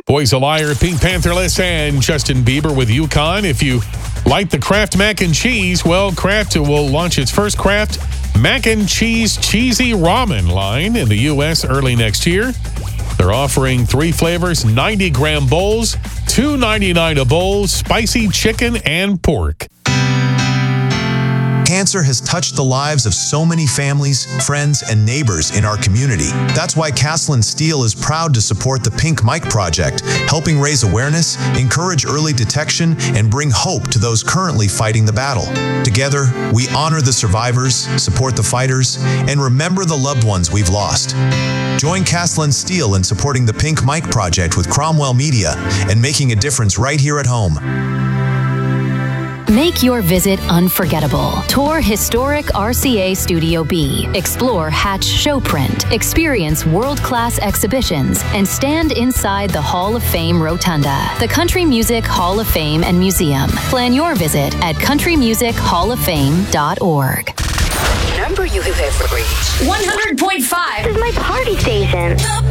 Boys a Liar, Pink Pantherless, and Justin Bieber with UConn. If you like the Kraft mac and cheese, well, Kraft will launch its first Kraft mac and cheese cheesy ramen line in the U.S. early next year. They're offering 3 flavors, 90-gram bowls, $2.99 a bowl, spicy chicken and pork. Cancer has touched the lives of so many families, friends, and neighbors in our community. That's why Castlin Steel is proud to support the Pink Mike Project, helping raise awareness, encourage early detection, and bring hope to those currently fighting the battle. Together, we honor the survivors, support the fighters, and remember the loved ones we've lost. Join Castlin Steel in supporting the Pink Mike Project with Cromwell Media and making a difference right here at home. Make your visit unforgettable. Tour historic RCA Studio B. Explore Hatch Showprint. Experience world-class exhibitions and stand inside the Hall of Fame Rotunda, the Country Music Hall of Fame and Museum. Plan your visit at countrymusichofoffame.org. Number you have reached 100.5 This is my party station.